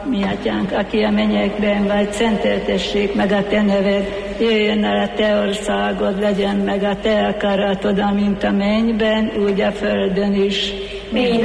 mi atyánk, aki a mennyekben vagy, szenteltessék meg a te neved, jöjjön el a te országod, legyen meg a te akaratod, amint a mennyben, úgy a földön is.